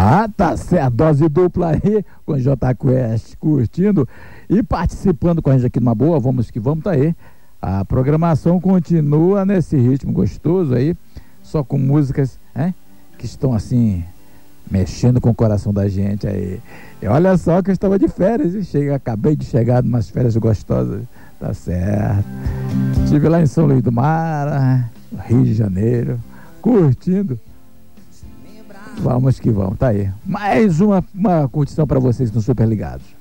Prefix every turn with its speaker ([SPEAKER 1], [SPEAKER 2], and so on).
[SPEAKER 1] Ah, tá certo, dose dupla aí, com o J Quest curtindo e participando com a gente aqui numa boa, vamos que vamos, tá aí. A programação continua nesse ritmo gostoso aí, só com músicas, que estão assim, mexendo com o coração da gente aí. E olha só que eu estava de férias, acabei de chegar de umas férias gostosas, tá certo. Estive lá em São Luís do Mar, Rio de Janeiro, curtindo. Vamos que vamos, tá aí. Mais uma curtição para vocês no Super Ligados.